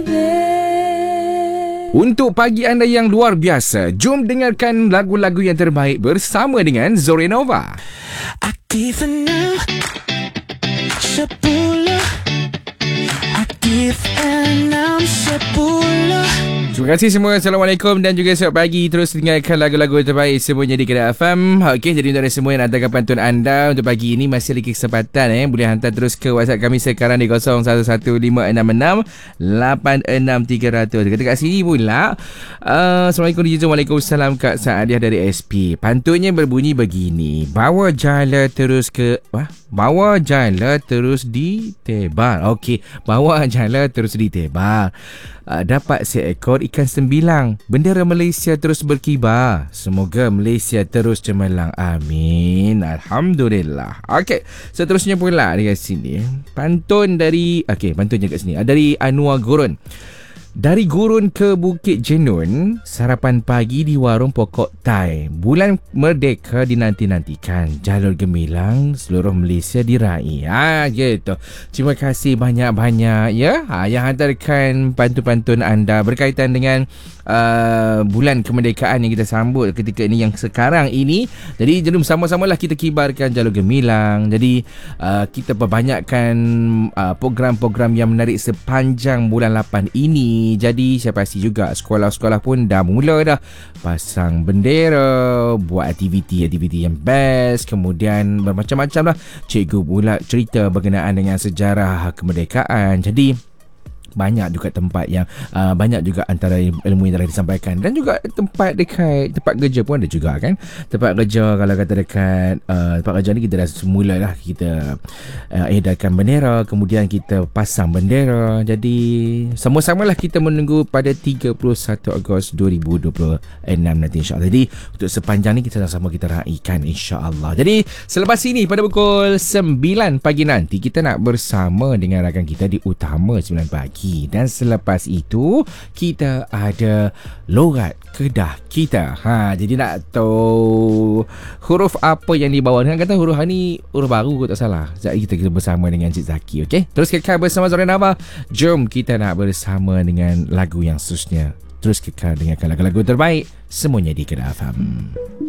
Untuk pagi anda yang luar biasa, jom dengarkan lagu-lagu yang terbaik bersama dengan Zorenova. Aktif 6 10 Aktif 6 10. Terima kasih semua. Assalamualaikum dan juga selamat pagi. Terus dengarkan lagu-lagu terbaik semuanya di Kedah FM. Okey, jadi untuk anda semua yang hantarkan pantun anda untuk pagi ini, masih lagi kesempatan boleh hantar terus ke WhatsApp kami sekarang di 01156686300. Kata kat sini pula, Assalamualaikum DJ, Waalaikumsalam Kak Saadiah dari SP. Pantunnya berbunyi begini: bawa jala terus ditebal. Okey, bawa jala terus ditebal. Dapat seekor ikan sembilang. Bendera Malaysia terus berkibar. Semoga Malaysia terus cemerlang. Amin. Alhamdulillah. Okey, seterusnya pula di sini. Pantunnya kat sini. Dari Anwar Gurun. Dari gurun ke Bukit Jenun, sarapan pagi di warung pokok Thai. Bulan Merdeka dinanti-nantikan. Jalur gemilang seluruh Malaysia diraih. Gitu. Terima kasih banyak-banyak ya. Yang hantarkan pantun-pantun anda berkaitan dengan bulan kemerdekaan yang kita sambut ketika ini, yang sekarang ini. Jadi jom sama-samalah kita kibarkan jalur gemilang. Jadi kita perbanyakkan program-program yang menarik sepanjang bulan 8 ini. Jadi saya pasti juga sekolah-sekolah pun dah mula dah pasang bendera, buat aktiviti-aktiviti yang best. Kemudian bermacam-macam lah. Cikgu pula cerita berkenaan dengan sejarah kemerdekaan. Jadi banyak juga tempat yang banyak juga antara ilmu yang telah disampaikan, dan juga tempat dekat tempat kerja pun ada juga kan. Tempat kerja, kalau kata dekat tempat kerja ni, kita dah semula lah kita edarkan bendera, kemudian kita pasang bendera. Jadi sama-samalah kita menunggu pada 31 Ogos 2026 nanti, insyaAllah. Jadi untuk sepanjang ni kita sama-sama kita raikan, insyaAllah. Jadi selepas ini pada pukul 9 pagi nanti, kita nak bersama dengan rakan kita di Utama 9 pagi. Dan selepas itu kita ada logat Kedah kita. Jadi nak tahu huruf apa yang dibawa. Dengan kata huruf ni huruf baru, tak salah. Jadi kita bersama dengan Cik Zaki. Okey, terus kekal bersama Zorenova. Jom kita nak bersama dengan lagu yang seterusnya. Terus kekal dengarkan lagu-lagu terbaik semuanya di Kedah FM.